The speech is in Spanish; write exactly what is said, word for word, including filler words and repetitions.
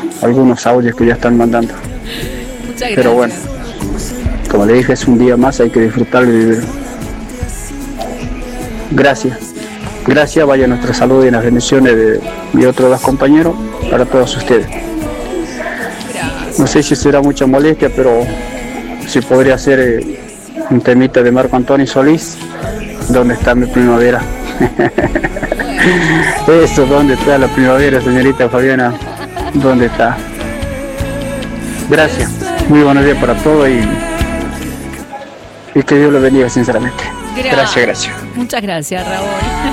algunos audios que ya están mandando. Muchas gracias. Pero bueno, como le dije, es un día más, hay que disfrutar de vivir. Gracias. Gracias, vaya nuestra salud y las bendiciones de mi otros dos compañeros para todos ustedes. No sé si será mucha molestia, pero si podría ser eh, un temita de Marco Antonio Solís, ¿dónde está mi primavera? Eso, ¿dónde está la primavera, señorita Fabiana? ¿Dónde está? Gracias, muy buenos días para todos y, y que Dios los bendiga sinceramente. Gracias, gracias, gracias. Muchas gracias, Raúl.